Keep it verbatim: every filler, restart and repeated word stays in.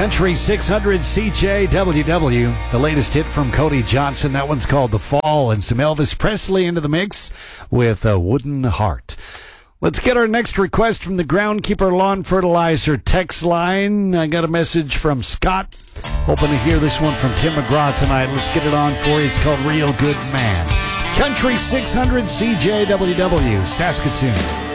Country six hundred C J W W, the latest hit from Cody Johnson. That one's called The Fall, and some Elvis Presley into the mix with a Wooden Heart. Let's get our next request from the Groundkeeper Lawn Fertilizer text line. I got a message from Scott. Hoping to hear this one from Tim McGraw tonight. Let's get it on for you. It's called Real Good Man. Country six hundred C J W W, Saskatoon.